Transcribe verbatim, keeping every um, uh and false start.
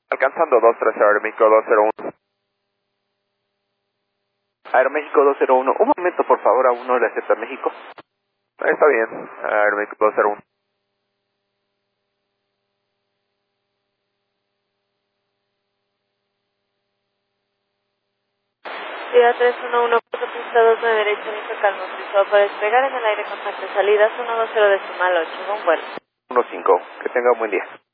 Alcanzando dos trece Aeroméxico dos cero uno. Aeroméxico dos cero uno. Un momento, por favor, aún no le acepta México. Está bien, Aeroméxico dos cero uno. Ciudad tres uno uno, puerto pista dos nueve derecha, viento calmo, autorizado para despegar en el aire con salida uno dos cero decimal ocho, buen vuelo. uno cinco, que tenga un buen día.